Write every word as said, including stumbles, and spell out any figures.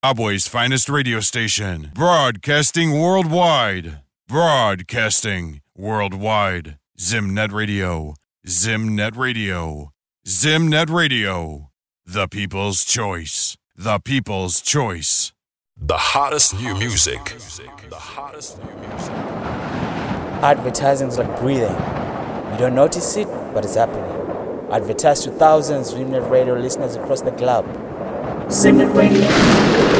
Zimbabwe's finest radio station, broadcasting worldwide. Broadcasting worldwide. Zimnet Radio. Zimnet Radio. Zimnet Radio. The people's choice. The people's choice. The hottest new music. The hottest new music. Advertising is like breathing. You don't notice it, but it's happening. Advertise to thousands of Zimnet Radio listeners across the globe. Zimnet Radio.